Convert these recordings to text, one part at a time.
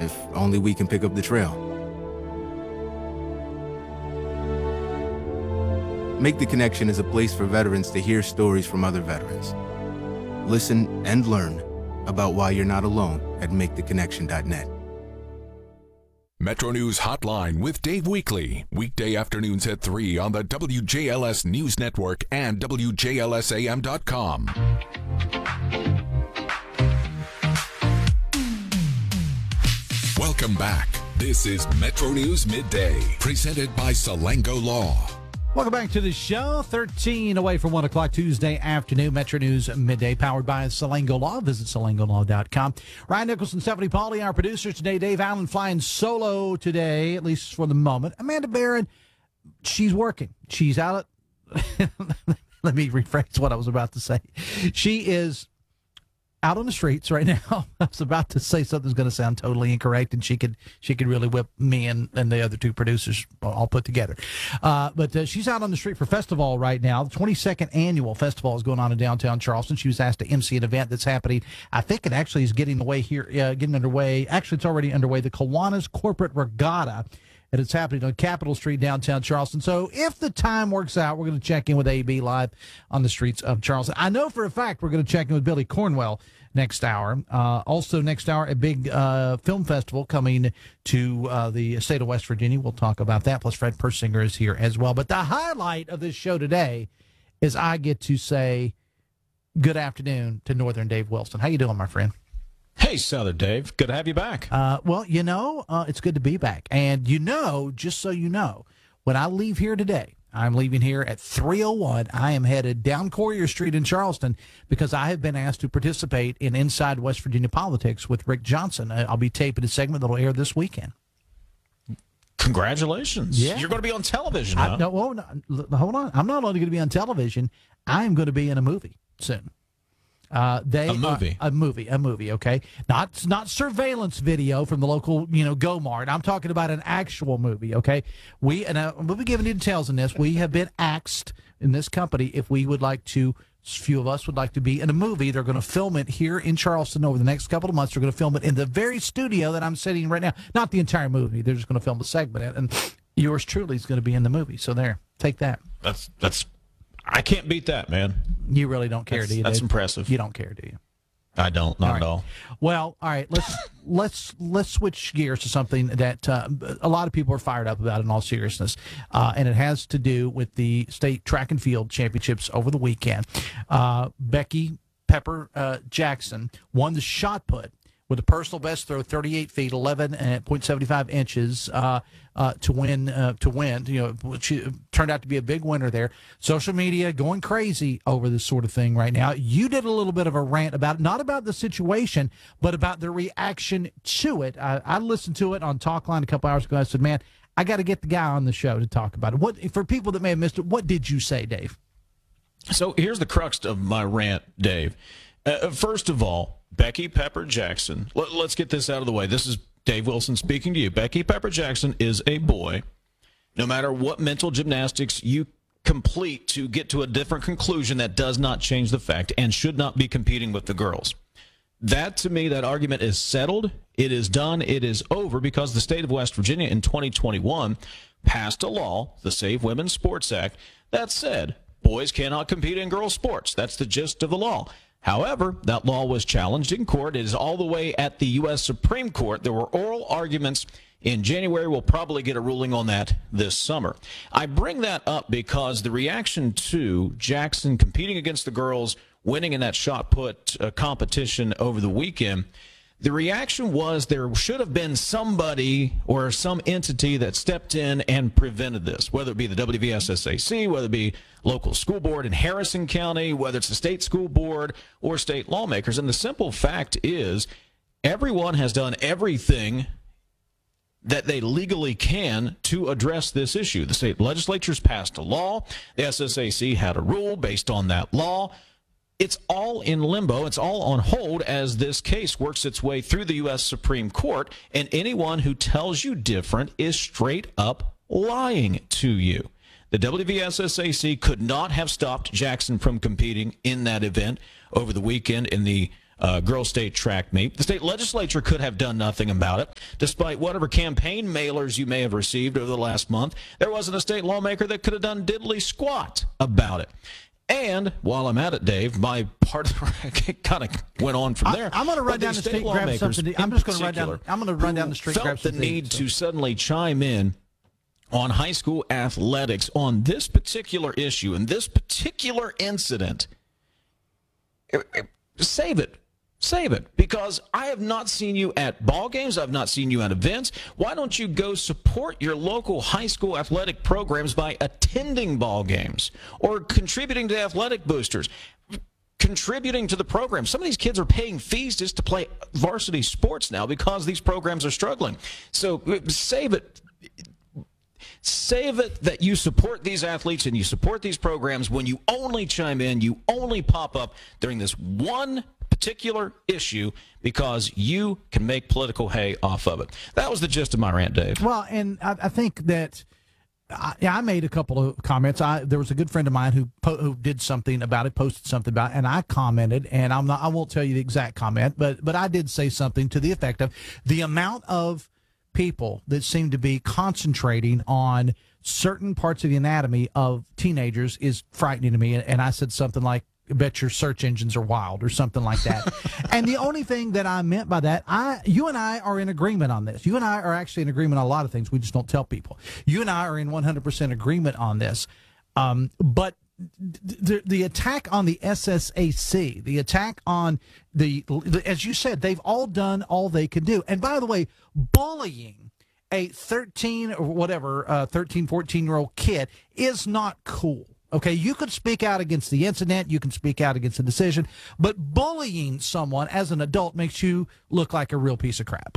if only we can pick up the trail. Make the Connection is a place for veterans to hear stories from other veterans. Listen and learn about why you're not alone at maketheconnection.net. Metro News Hotline with Dave Weekley. Weekday afternoons at 3 on the WJLS News Network and WJLSAM.com. Welcome back. This is Metro News Midday, presented by Salango Law. Welcome back to the show. 13 away from 1 o'clock Tuesday afternoon. Metro News Midday, powered by Salango Law. Visit salangolaw.com. Ryan Nicholson, Stephanie Pauly, our producers today. Dave Allen flying solo today, at least for the moment. Amanda Barron, she's working. She's out at... Let me rephrase what I was about to say. She is out on the streets right now. I was about to say something's going to sound totally incorrect, and she could really whip me and the other two producers all put together. But she's out on the street for Festival right now. The 22nd annual festival is going on in downtown Charleston. She was asked to MC an event that's happening. I think it actually is getting underway. Actually, it's already underway. The Kiwanis Corporate Regatta. And it's happening on Capitol Street, downtown Charleston. So if the time works out, we're going to check in with AB live on the streets of Charleston. I know for a fact we're going to check in with Billy Cornwell next hour. Also next hour, a big film festival coming to the state of West Virginia. We'll talk about that. Plus Fred Persinger is here as well. But the highlight of this show today is I get to say good afternoon to Northern Dave Wilson. How you doing, my friend? Hey, Southern Dave. Good to have you back. Well, it's good to be back. And just so you know, when I leave here today, I'm leaving here at 3:01. I am headed down Courier Street in Charleston because I have been asked to participate in Inside West Virginia Politics with Rick Johnson. I'll be taping a segment that will air this weekend. Congratulations. Yeah. You're going to be on television, huh? Hold on. I'm not only going to be on television, I'm going to be in a movie soon. A movie, okay? Not surveillance video from the local, Go-Mart. I'm talking about an actual movie, okay? We'll be giving you details on this. We have been asked in this company if we would like to, a few of us would like to be in a movie. They're going to film it here in Charleston over the next couple of months. They're going to film it in the very studio that I'm sitting in right now. Not the entire movie. They're just going to film a segment in, and yours truly is going to be in the movie. So there, take that. That's I can't beat that, man. You really don't care, do you? That's Dave? Impressive. You don't care, do you? I don't, not at all. Well, all right, let's switch gears to something that a lot of people are fired up about in all seriousness, and it has to do with the state track and field championships over the weekend. Becky Pepper Jackson won the shot put with a personal best throw, 38 feet, 11.75 inches, to win. She turned out to be a big winner there. Social media going crazy over this sort of thing right now. You did a little bit of a rant about it, not about the situation, but about the reaction to it. I listened to it on Talkline a couple hours ago. I said, man, I got to get the guy on the show to talk about it. What, for people that may have missed it, what did you say, Dave? So here's the crux of my rant, Dave. First of all, Becky Pepper Jackson. Let's get this out of the way. This is Dave Wilson speaking to you. Becky Pepper Jackson is a boy. No matter what mental gymnastics you complete to get to a different conclusion, that does not change the fact and should not be competing with the girls. That, to me, that argument is settled. It is done. It is over because the state of West Virginia in 2021 passed a law, the Save Women's Sports Act, that said boys cannot compete in girls' sports. That's the gist of the law. However, that law was challenged in court. It is all the way at the U.S. Supreme Court. There were oral arguments in January. We'll probably get a ruling on that this summer. I bring that up because the reaction to Jackson competing against the girls, winning in that shot put competition over the weekend, the reaction was there should have been somebody or some entity that stepped in and prevented this, whether it be the WVSSAC, whether it be local school board in Harrison County, whether it's the state school board or state lawmakers. And the simple fact is everyone has done everything that they legally can to address this issue. The state legislature's passed a law. The SSAC had a rule based on that law. It's all in limbo. It's all on hold as this case works its way through the U.S. Supreme Court, and anyone who tells you different is straight up lying to you. The WVSSAC could not have stopped Jackson from competing in that event over the weekend in the girls' state track meet. The state legislature could have done nothing about it. Despite whatever campaign mailers you may have received over the last month, there wasn't a state lawmaker that could have done diddly squat about it. And while I'm at it, Dave, my part kind of went on from there. I'm going to run down the street, grab something. I'm just going to run down. I'm going to run down the street, grab something. Felt the need to suddenly chime in on high school athletics on this particular issue and this particular incident. Save it. Save it, because I have not seen you at ball games. I've not seen you at events. Why don't you go support your local high school athletic programs by attending ball games or contributing to athletic boosters, contributing to the program? Some of these kids are paying fees just to play varsity sports now because these programs are struggling. So save it. Save it that you support these athletes and you support these programs when you only chime in, you only pop up during this one particular issue because you can make political hay off of it. That was the gist of my rant, Dave. Well, and I think that I made a couple of comments. There was a good friend of mine who did something about it, posted something about it, and I commented, and I won't tell you the exact comment, but I did say something to the effect of the amount of people that seem to be concentrating on certain parts of the anatomy of teenagers is frightening to me. And I said something like, I bet your search engines are wild or something like that. And the only thing that I meant by that, you and I are in agreement on this. You and I are actually in agreement on a lot of things. We just don't tell people. You and I are in 100% agreement on this. But the attack on the SSAC, the attack on as you said, they've all done all they can do. And by the way, bullying a 13 or whatever, 14-year-old kid is not cool. Okay, you could speak out against the incident, you can speak out against the decision, but bullying someone as an adult makes you look like a real piece of crap.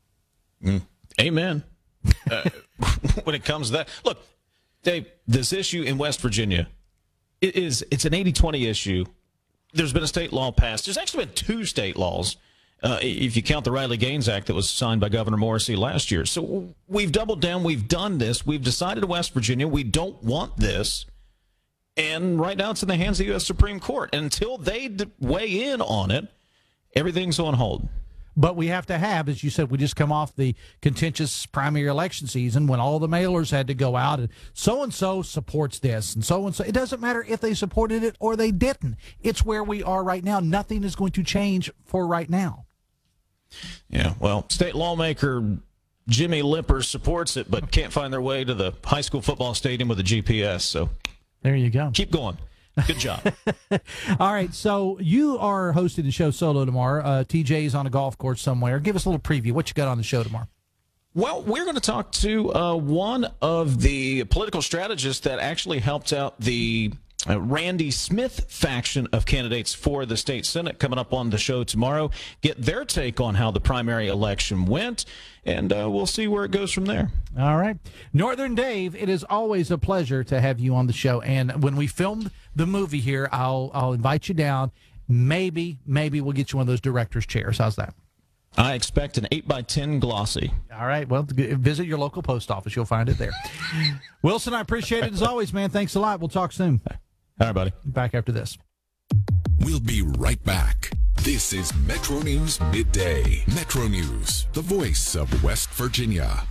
Amen. When it comes to that, look, Dave, this issue in West Virginia, it's an 80-20 issue. There's been a state law passed. There's actually been two state laws, if you count the Riley Gaines Act that was signed by Governor Morrissey last year. So we've doubled down. We've done this. We've decided in West Virginia we don't want this. And right now it's in the hands of the U.S. Supreme Court. And until they weigh in on it, everything's on hold. But we have to have, as you said, we just come off the contentious primary election season when all the mailers had to go out and so-and-so supports this and so-and-so. It doesn't matter if they supported it or they didn't. It's where we are right now. Nothing is going to change for right now. Yeah, well, state lawmaker Jimmy Limper supports it but can't find their way to the high school football stadium with a GPS. So there you go. Keep going. Good job. All right, so you are hosting the show solo tomorrow. TJ's on a golf course somewhere. Give us a little preview. What you got on the show tomorrow? Well, we're going to talk to one of the political strategists that actually helped out the Randy Smith faction of candidates for the state Senate coming up on the show tomorrow. Get their take on how the primary election went, and we'll see where it goes from there. All right. Northern Dave, it is always a pleasure to have you on the show. And when we filmed the movie here, I'll invite you down. Maybe we'll get you one of those director's chairs. How's that? I expect an 8x10 glossy. All right. Well, visit your local post office. You'll find it there. Wilson, I appreciate it as always, man. Thanks a lot. We'll talk soon. All right, buddy. Back after this. We'll be right back. This is Metro News Midday. Metro News, the voice of West Virginia.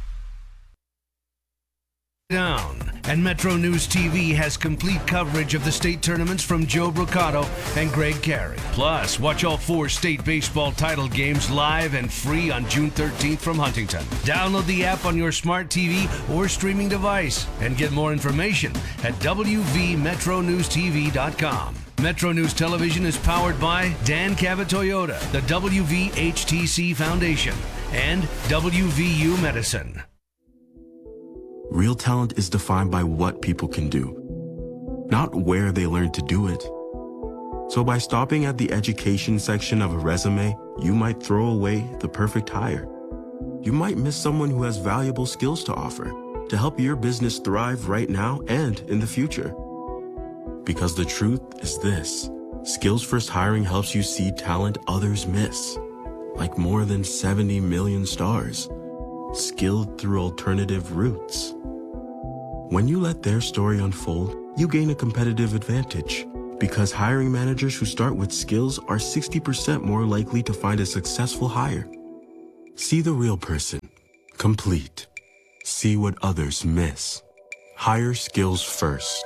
And Metro News TV has complete coverage of the state tournaments from Joe Brocato and Greg Carey. Plus, watch all 4 state baseball title games live and free on June 13th from Huntington. Download the app on your smart TV or streaming device and get more information at wvmetronewstv.com. Metro News Television is powered by Dan Cabot Toyota, the WVHTC Foundation, and WVU Medicine. Real talent is defined by what people can do, not where they learn to do it. So by stopping at the education section of a resume, you might throw away the perfect hire. You might miss someone who has valuable skills to offer to help your business thrive right now and in the future. Because the truth is this: Skills First Hiring helps you see talent others miss, like more than 70 million stars, skilled through alternative routes. When you let their story unfold, you gain a competitive advantage because hiring managers who start with skills are 60% more likely to find a successful hire. See the real person. Complete. See what others miss. Hire skills first.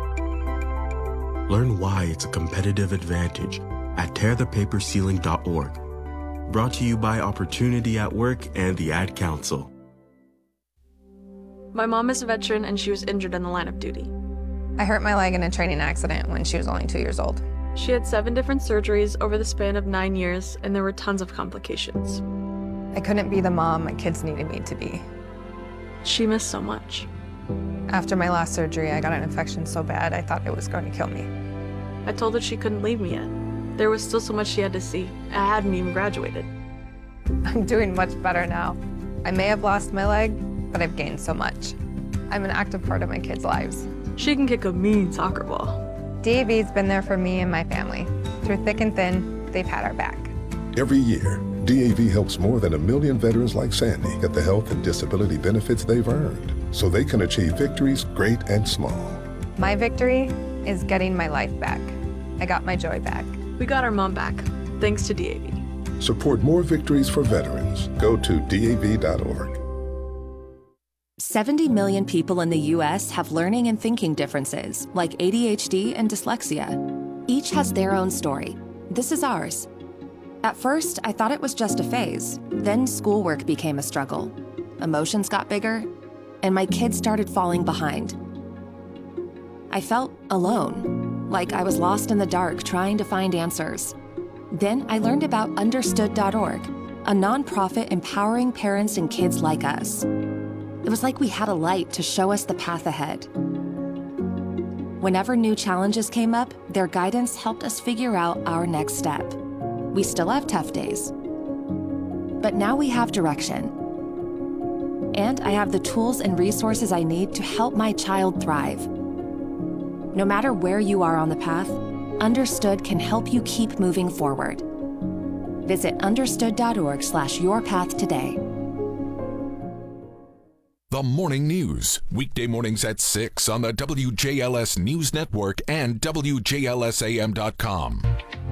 Learn why it's a competitive advantage at tearthepaperceiling.org. Brought to you by Opportunity at Work and the Ad Council. My mom is a veteran and she was injured in the line of duty. I hurt my leg in a training accident when she was only 2 years old. She had 7 different surgeries over the span of 9 years, and there were tons of complications. I couldn't be the mom my kids needed me to be. She missed so much. After my last surgery, I got an infection so bad I thought it was going to kill me. I told her she couldn't leave me yet. There was still so much she had to see. I hadn't even graduated. I'm doing much better now. I may have lost my leg, but I've gained so much. I'm an active part of my kids' lives. She can kick a mean soccer ball. DAV's been there for me and my family. Through thick and thin, they've had our back. Every year, DAV helps more than 1 million veterans like Sandy get the health and disability benefits they've earned, so they can achieve victories great and small. My victory is getting my life back. I got my joy back. We got our mom back, thanks to DAV. Support more victories for veterans. Go to DAV.org. 70 million people in the U.S. have learning and thinking differences, like ADHD and dyslexia. Each has their own story. This is ours. At first, I thought it was just a phase. Then schoolwork became a struggle. Emotions got bigger, and my kids started falling behind. I felt alone, like I was lost in the dark trying to find answers. Then I learned about Understood.org, a nonprofit empowering parents and kids like us. It was like we had a light to show us the path ahead. Whenever new challenges came up, their guidance helped us figure out our next step. We still have tough days, but now we have direction. And I have the tools and resources I need to help my child thrive. No matter where you are on the path, Understood can help you keep moving forward. Visit understood.org/yourpath today. The Morning News, weekday mornings at 6 on the WJLS News Network and WJLSAM.com.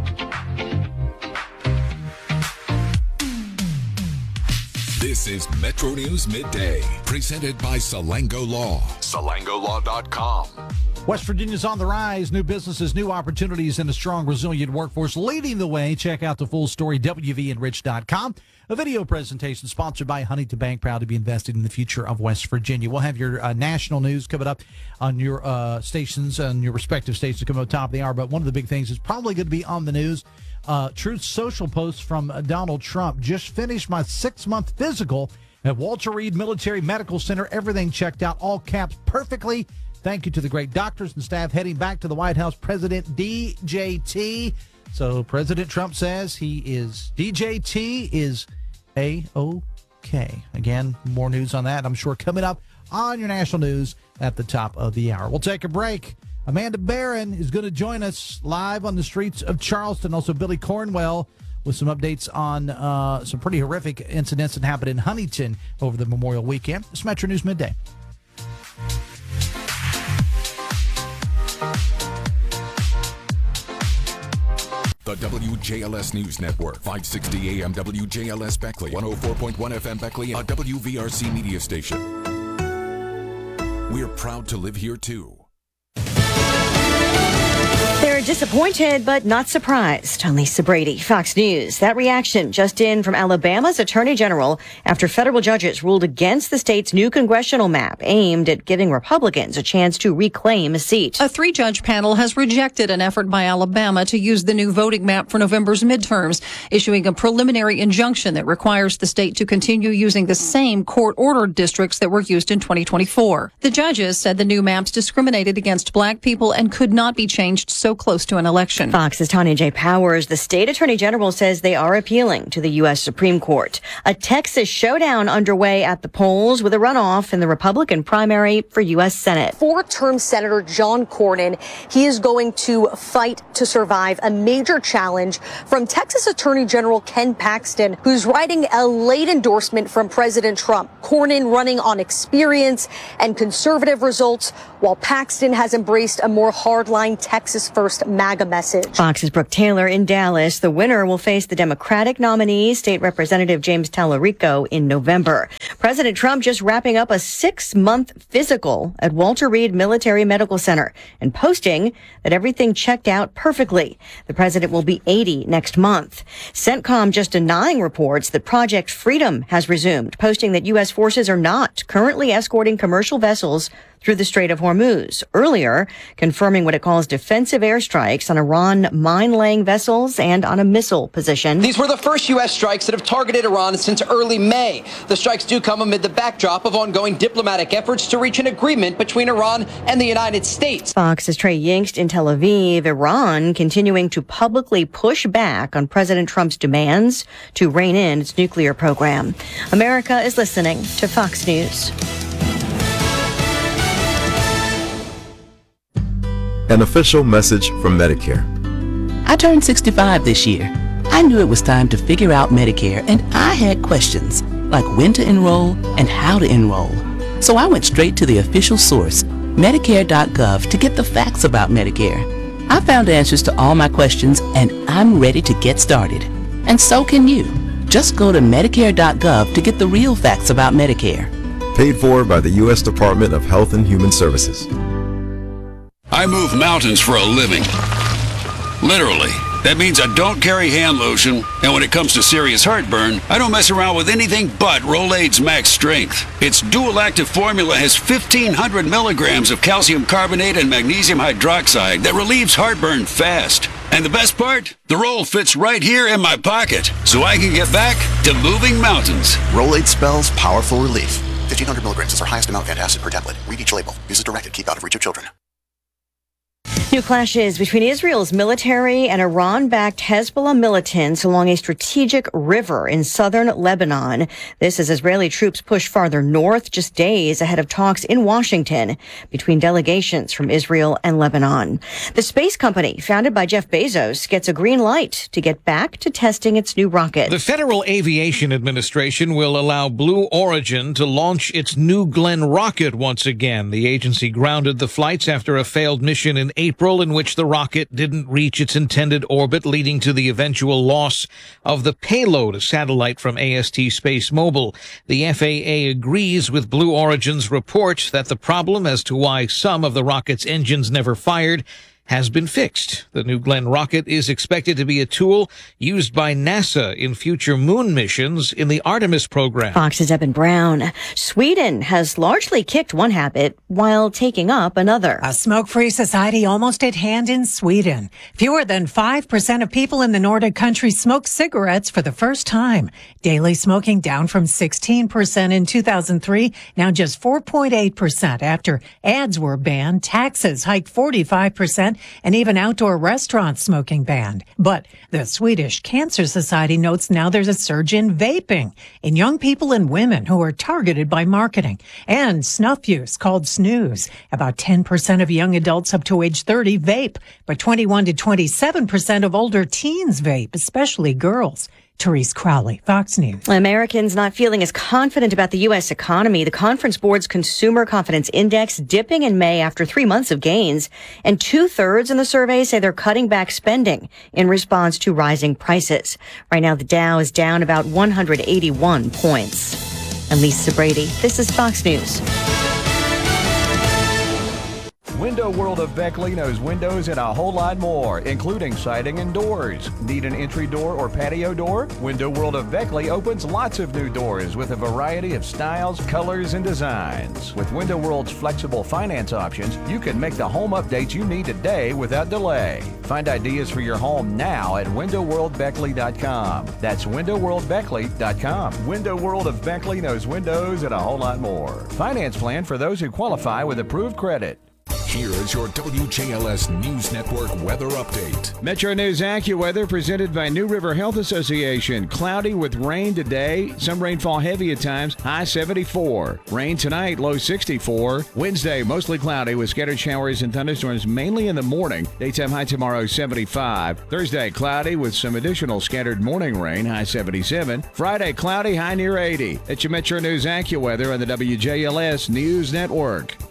This is Metro News Midday, presented by Salango Law. SalangoLaw.com. West Virginia's on the rise. New businesses, new opportunities, and a strong, resilient workforce leading the way. Check out the full story, WVEnrich.com. A video presentation sponsored by Huntington Bank, proud to be invested in the future of West Virginia. We'll have your national news coming up on your stations, and your respective stations coming up top of the hour. But one of the big things is probably going to be on the news. Truth Social post from Donald Trump. Just finished my 6-month physical at Walter Reed Military Medical Center. Everything checked out, all caps perfectly. Thank you to the great doctors and staff. Heading back to the White House, President DJT. So President Trump says DJT is A-OK. Again, more news on that, I'm sure, coming up on your national news at the top of the hour. We'll take a break. Amanda Barron is going to join us live on the streets of Charleston. Also, Billy Cornwell with some updates on some pretty horrific incidents that happened in Huntington over the Memorial Weekend. It's Metro News Midday. The WJLS News Network, 560 AM WJLS Beckley, 104.1 FM Beckley, a WVRC media station. We're proud to live here, too. They're disappointed but not surprised. I'm Lisa Brady, Fox News. That reaction just in from Alabama's Attorney General after federal judges ruled against the state's new congressional map aimed at giving Republicans a chance to reclaim a seat. A 3-judge panel has rejected an effort by Alabama to use the new voting map for November's midterms, issuing a preliminary injunction that requires the state to continue using the same court-ordered districts that were used in 2024. The judges said the new maps discriminated against black people and could not be changed so close to an election. Fox's Tanya J. Powers, the state attorney general, says they are appealing to the U.S. Supreme Court. A Texas showdown underway at the polls with a runoff in the Republican primary for U.S. Senate. 4-term Senator John Cornyn, he is going to fight to survive a major challenge from Texas Attorney General Ken Paxton, who's writing a late endorsement from President Trump. Cornyn running on experience and conservative results, while Paxton has embraced a more hardline Texas-first next MAGA message. Fox's Brooke Taylor in Dallas. The winner will face the Democratic nominee, State Representative James Tallarico, in November. President Trump just wrapping up a 6-month physical at Walter Reed Military Medical Center and posting that everything checked out perfectly. The president will be 80 next month. CENTCOM just denying reports that Project Freedom has resumed, posting that U.S. forces are not currently escorting commercial vessels through the Strait of Hormuz. Earlier, confirming what it calls defensive airstrikes on Iran mine-laying vessels and on a missile position. These were the first U.S. strikes that have targeted Iran since early May. The strikes do come amid the backdrop of ongoing diplomatic efforts to reach an agreement between Iran and the United States. Fox's Trey Yingst in Tel Aviv. Iran continuing to publicly push back on President Trump's demands to rein in its nuclear program. America is listening to Fox News. An official message from Medicare. I turned 65 this year. I knew it was time to figure out Medicare, and I had questions, like when to enroll and how to enroll. So I went straight to the official source, Medicare.gov, to get the facts about Medicare. I found answers to all my questions, and I'm ready to get started. And so can you. Just go to Medicare.gov to get the real facts about Medicare. Paid for by the U.S. Department of Health and Human Services. I move mountains for a living. Literally. That means I don't carry hand lotion, and when it comes to serious heartburn, I don't mess around with anything but Rolaids Max Strength. Its dual-active formula has 1,500 milligrams of calcium carbonate and magnesium hydroxide that relieves heartburn fast. And the best part? The roll fits right here in my pocket, so I can get back to moving mountains. Rolaids spells powerful relief. 1,500 milligrams is our highest amount of antacid per tablet. Read each label. Use as directed. Keep out of reach of children. New clashes between Israel's military and Iran-backed Hezbollah militants along a strategic river in southern Lebanon. This as Israeli troops push farther north, just days ahead of talks in Washington between delegations from Israel and Lebanon. The space company, founded by Jeff Bezos, gets a green light to get back to testing its new rocket. The Federal Aviation Administration will allow Blue Origin to launch its New Glenn rocket once again. The agency grounded the flights after a failed mission in April in which the rocket didn't reach its intended orbit, leading to the eventual loss of the payload, a satellite from AST Space Mobile. The FAA agrees with Blue Origin's report that the problem as to why some of the rocket's engines never fired has been fixed. The New Glenn rocket is expected to be a tool used by NASA in future moon missions in the Artemis program. Fox's Eben Brown. Sweden has largely kicked one habit while taking up another. A smoke-free society almost at hand in Sweden. Fewer than 5% of people in the Nordic country smoke cigarettes for the first time. Daily smoking down from 16% in 2003, now just 4.8% after ads were banned, taxes hiked 45%, and even outdoor restaurant smoking banned. But the Swedish Cancer Society notes now there's a surge in vaping in young people and women who are targeted by marketing, and snuff use called snooze. About 10% of young adults up to age 30 vape, but 21 to 27% of older teens vape, especially girls. Therese Crowley, Fox News. Americans not feeling as confident about the U.S. economy. The Conference Board's Consumer Confidence Index dipping in May after 3 months of gains. And 2/3 in the survey say they're cutting back spending in response to rising prices. Right now, the Dow is down about 181 points. I'm Lisa Brady. This is Fox News. Window World of Beckley knows windows and a whole lot more, including siding and doors. Need an entry door or patio door? Window World of Beckley opens lots of new doors with a variety of styles, colors, and designs. With Window World's flexible finance options, you can make the home updates you need today without delay. Find ideas for your home now at windowworldbeckley.com. That's windowworldbeckley.com. Window World of Beckley knows windows and a whole lot more. Finance plan for those who qualify with approved credit. Here is your WJLS News Network weather update. Metro News AccuWeather presented by New River Health Association. Cloudy with rain today. Some rainfall heavy at times. High 74. Rain tonight, low 64. Wednesday, mostly cloudy with scattered showers and thunderstorms mainly in the morning. Daytime high tomorrow, 75. Thursday, cloudy with some additional scattered morning rain. High 77. Friday, cloudy, high near 80. It's your Metro News AccuWeather on the WJLS News Network.